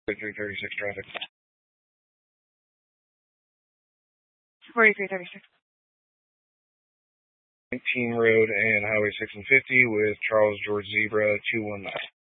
336 traffic. 4336. 19 Road and Highway 6 and 50 with Charles George Zebra 219.